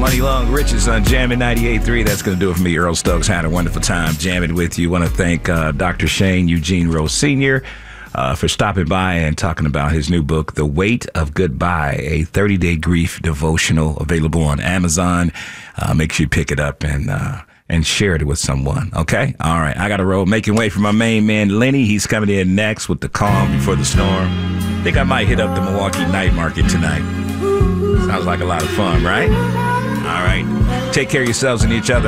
Money Long Riches on Jammin' 98.3. That's going to do it for me, Earl Stokes. Had a wonderful time jamming with you. Want to thank Dr. Shane Eugene Rose Sr. For stopping by and talking about his new book, The Weight of Goodbye, a 30-day grief devotional available on Amazon. Make sure you pick it up and share it with someone, okay? All right, I got to roll. Making way for my main man, Lenny. He's coming in next with the calm before the storm. Think I might hit up the Milwaukee night market tonight. Sounds like a lot of fun, right? All right. Take care of yourselves and each other.